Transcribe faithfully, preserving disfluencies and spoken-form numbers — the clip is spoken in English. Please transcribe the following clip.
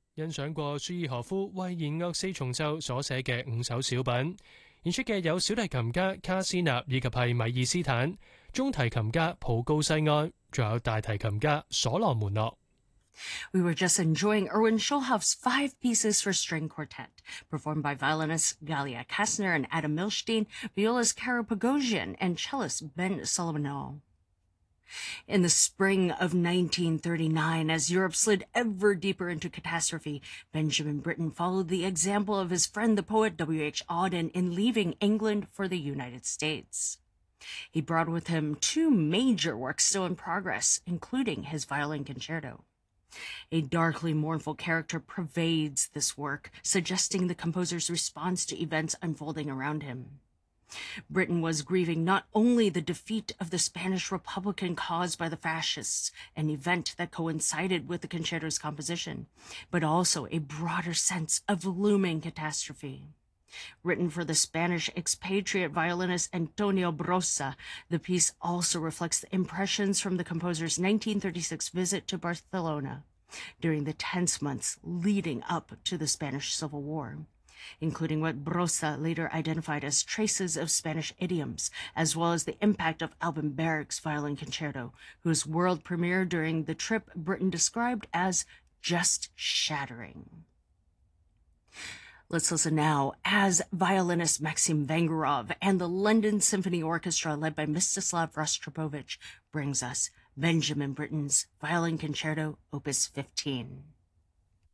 欣賞過舒爾何夫為弦樂四重奏所寫嘅五首小品，演出嘅有小提琴家卡斯納以及係米爾斯坦，中提琴家普高西安，仲有大提琴家所羅門諾。 We were just enjoying Erwin Schulhoff's five pieces for string quartet, performed by violinists Galia Kastner and Adam Milstein, violist Kara Pogosian, and cellist Ben Solomonov. In the spring of nineteen thirty-nine, as Europe slid ever deeper into catastrophe, Benjamin Britten followed the example of his friend the poet W H Auden in leaving England for the United States. He brought with him two major works still in progress, including his violin concerto. A darkly mournful character pervades this work, suggesting the composer's response to events unfolding around him. Britain was grieving not only the defeat of the Spanish Republican caused by the fascists, an event that coincided with the concerto's composition, but also a broader sense of looming catastrophe. Written for the Spanish expatriate violinist Antonio Brossa, the piece also reflects the impressions from the composer's nineteen thirty-six visit to Barcelona during the tense months leading up to the Spanish Civil War, including what Brossa later identified as traces of Spanish idioms, as well as the impact of Alban Berg's violin concerto, whose world premiere during the trip Britain described as just shattering. Let's listen now as violinist Maxim Vengurov and the London Symphony Orchestra led by Mstislav Rostropovich brings us Benjamin Britten's Violin Concerto, Opus fifteen.